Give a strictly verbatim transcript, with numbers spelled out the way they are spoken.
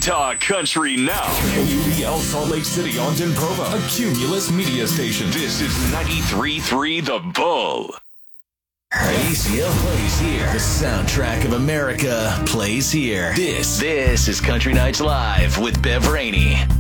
Talk Country now. K U B L Salt Lake City on Denprova, a Cumulus media station. This is ninety-three point three The Bull. Plays here, plays here. The soundtrack of America plays here. This, this is Country Nights Live with Bev Rainey.